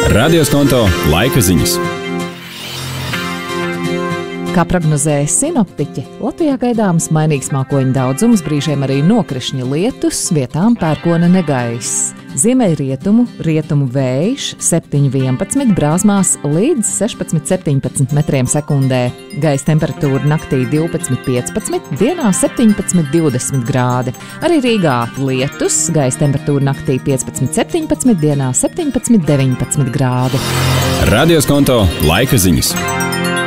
Radioskonto laika ziņas. Kā prognozēja sinoptiķi, Latvijā gaidāms mainīgs mākoņu daudzums, brīžiem arī nokrišņa lietus, vietām pērkona negaiss. Ziemeļrietumu, rietumu vējš 7–11, brāzmās līdz 16–17 metriem sekundē. Gaisa temperatūra naktī 12–15, dienā 17–20 grādi. Arī Rīgā lietus, gaisa temperatūra naktī 15–17, dienā 17–19 grādi. Radioskonto laika ziņas.